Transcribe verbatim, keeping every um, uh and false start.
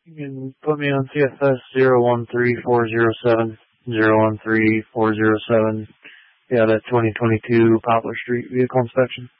You can put me on C F S zero one three four zero seven zero one three four zero seven. Yeah, that twenty twenty-two Poplar Street vehicle inspection.